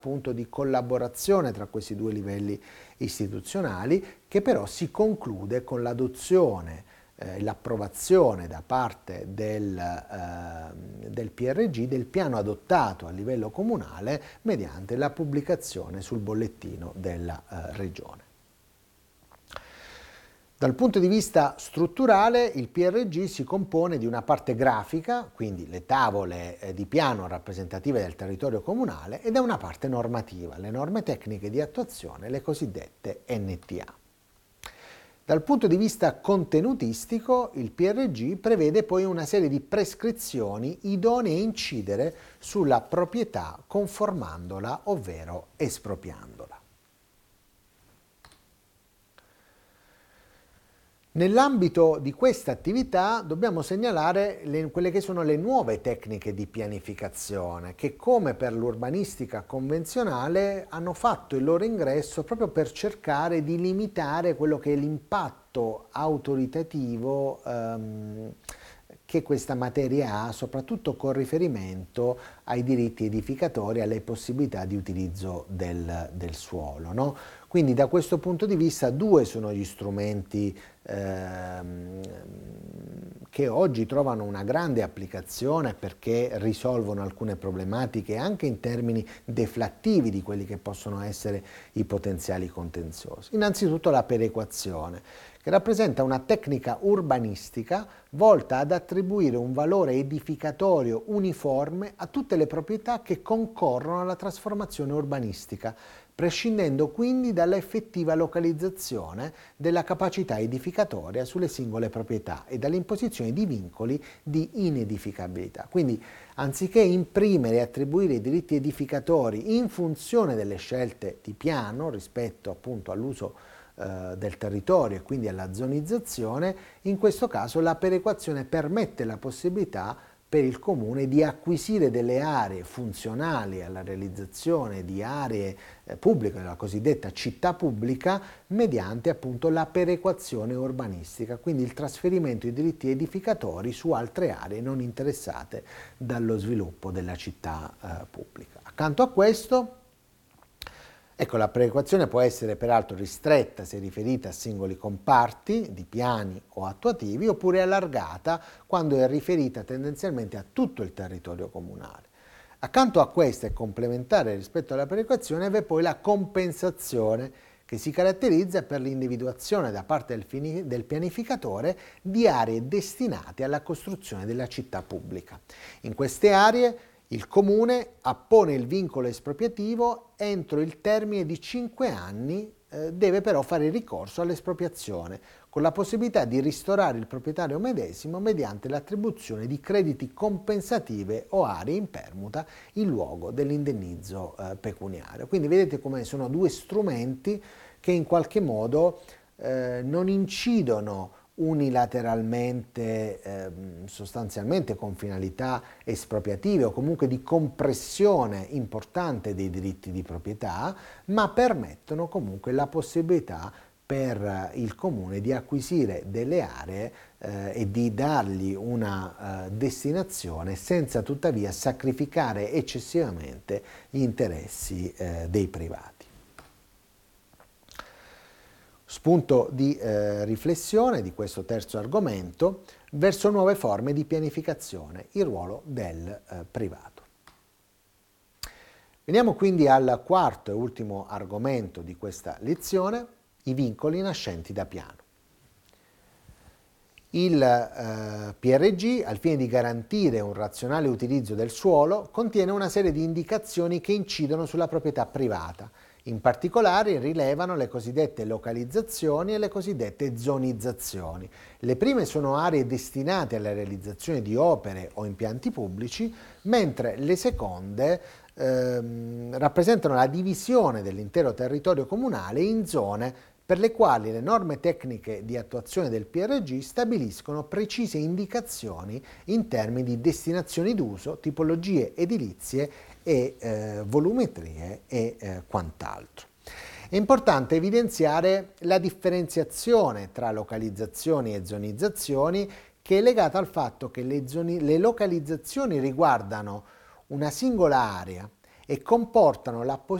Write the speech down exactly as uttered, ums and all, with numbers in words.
appunto di collaborazione tra questi due livelli istituzionali, che però si conclude con l'adozione e eh, l'approvazione da parte del, eh, del P R G del piano adottato a livello comunale mediante la pubblicazione sul bollettino della eh, regione. Dal punto di vista strutturale, il P R G si compone di una parte grafica, quindi le tavole eh, di piano rappresentative del territorio comunale, e da una parte normativa, le norme tecniche di attuazione, le cosiddette N T A. Dal punto di vista contenutistico, il P R G prevede poi una serie di prescrizioni idonee a incidere sulla proprietà conformandola, ovvero espropriandola. Nell'ambito di questa attività dobbiamo segnalare le, quelle che sono le nuove tecniche di pianificazione che, come per l'urbanistica convenzionale, hanno fatto il loro ingresso proprio per cercare di limitare quello che è l'impatto autoritativo ehm, che questa materia ha, soprattutto con riferimento ai diritti edificatori, alle possibilità di utilizzo del, del suolo, no? Quindi da questo punto di vista due sono gli strumenti ehm, che oggi trovano una grande applicazione perché risolvono alcune problematiche anche in termini deflattivi di quelli che possono essere i potenziali contenziosi. Innanzitutto la perequazione, che rappresenta una tecnica urbanistica volta ad attribuire un valore edificatorio uniforme a tutte le proprietà che concorrono alla trasformazione urbanistica, prescindendo quindi dalla effettiva localizzazione della capacità edificatoria sulle singole proprietà e dall'imposizione di vincoli di inedificabilità. Quindi, anziché imprimere e attribuire i diritti edificatori in funzione delle scelte di piano rispetto appunto all'uso eh, del territorio e quindi alla zonizzazione, in questo caso la perequazione permette la possibilità per il comune di acquisire delle aree funzionali alla realizzazione di aree eh, pubbliche, la cosiddetta città pubblica, mediante appunto la perequazione urbanistica, quindi il trasferimento di diritti edificatori su altre aree non interessate dallo sviluppo della città eh, pubblica. Accanto a questo, ecco, la perequazione può essere peraltro ristretta se riferita a singoli comparti di piani o attuativi, oppure allargata quando è riferita tendenzialmente a tutto il territorio comunale. Accanto a questa e complementare rispetto alla perequazione vi è poi la compensazione, che si caratterizza per l'individuazione da parte del, del pianificatore di aree destinate alla costruzione della città pubblica. In queste aree il Comune appone il vincolo espropriativo entro il termine di cinque anni, eh, deve però fare ricorso all'espropriazione, con la possibilità di ristorare il proprietario medesimo mediante l'attribuzione di crediti compensative o aree in permuta in luogo dell'indennizzo eh, pecuniario. Quindi vedete come sono due strumenti che in qualche modo eh, non incidono unilateralmente, eh, sostanzialmente con finalità espropriative o comunque di compressione importante dei diritti di proprietà, ma permettono comunque la possibilità per il comune di acquisire delle aree eh, e di dargli una eh, destinazione senza tuttavia sacrificare eccessivamente gli interessi eh, dei privati. Spunto di eh, riflessione di questo terzo argomento verso nuove forme di pianificazione, il ruolo del eh, privato. Veniamo quindi al quarto e ultimo argomento di questa lezione, i vincoli nascenti da piano. Il eh, P R G, al fine di garantire un razionale utilizzo del suolo, contiene una serie di indicazioni che incidono sulla proprietà privata. In particolare rilevano le cosiddette localizzazioni e le cosiddette zonizzazioni. Le prime sono aree destinate alla realizzazione di opere o impianti pubblici, mentre le seconde ehm, rappresentano la divisione dell'intero territorio comunale in zone per le quali le norme tecniche di attuazione del P R G stabiliscono precise indicazioni in termini di destinazioni d'uso, tipologie edilizie e eh, volumetrie e eh, quant'altro. È importante evidenziare la differenziazione tra localizzazioni e zonizzazioni, che è legata al fatto che le, zoni, le localizzazioni riguardano una singola area e comportano la